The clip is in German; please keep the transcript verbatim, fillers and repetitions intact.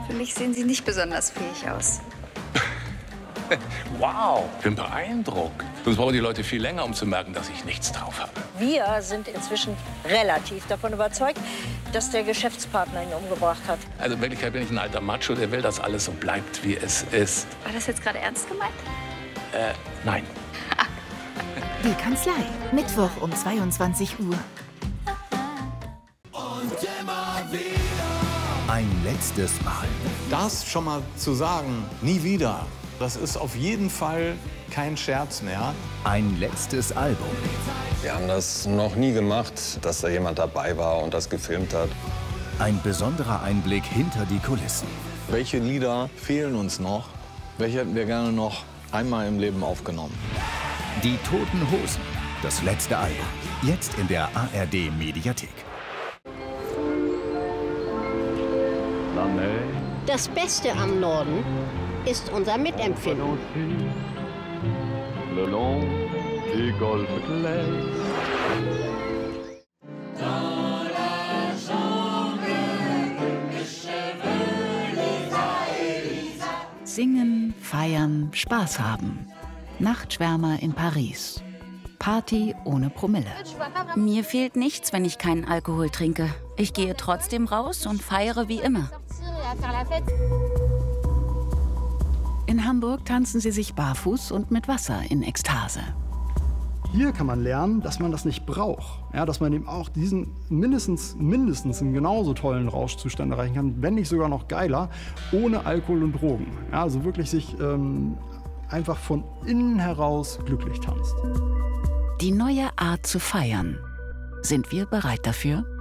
Für mich sehen Sie nicht besonders fähig aus. Wow, bin beeindruckt. Sonst brauchen die Leute viel länger, um zu merken, dass ich nichts drauf habe. Wir sind inzwischen relativ davon überzeugt, dass der Geschäftspartner ihn umgebracht hat. Also in Wirklichkeit bin ich ein alter Macho, der will, dass alles so bleibt, wie es ist. War das jetzt gerade ernst gemeint? Äh, nein. Die Kanzlei, Mittwoch um zweiundzwanzig Uhr. Ein letztes Mal. Das schon mal zu sagen, nie wieder, das ist auf jeden Fall kein Scherz mehr. Ein letztes Album. Wir haben das noch nie gemacht, dass da jemand dabei war und das gefilmt hat. Ein besonderer Einblick hinter die Kulissen. Welche Lieder fehlen uns noch? Welche hätten wir gerne noch einmal im Leben aufgenommen? Die Toten Hosen, das letzte Album. Jetzt in der A R D-Mediathek. Das Beste am Norden ist unser Mitempfinden. Singen, feiern, Spaß haben. Nachtschwärmer in Paris. Party ohne Promille. Mir fehlt nichts, wenn ich keinen Alkohol trinke. Ich gehe trotzdem raus und feiere wie immer. In Hamburg tanzen sie sich barfuß und mit Wasser in Ekstase. Hier kann man lernen, dass man das nicht braucht. Ja, dass man eben auch diesen mindestens, mindestens einen genauso tollen Rauschzustand erreichen kann, wenn nicht sogar noch geiler, ohne Alkohol und Drogen. Ja, also wirklich sich ähm, einfach von innen heraus glücklich tanzt. Die neue Art zu feiern. Sind wir bereit dafür?